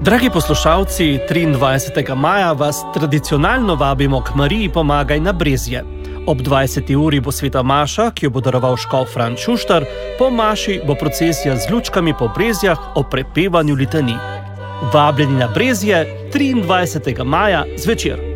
Dragi poslušalci, 23. maja vas tradicionalno vabimo k Mariji Pomagaj na Brezje. Ob 20. uri bo sveta maša, ki jo bo daroval škof Franc Šuštar, po maši bo procesija z lučkami po Brezjah o prepevanju litanij. Vabljeni na Brezje 23. maja zvečer.